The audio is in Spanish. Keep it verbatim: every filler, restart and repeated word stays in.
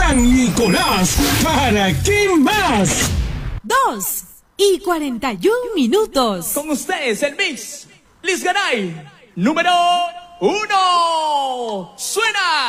San Nicolás. ¿Para qué más? Dos y cuarenta y un minutos. Con ustedes el mix Liz Garay, número uno. ¡Suena!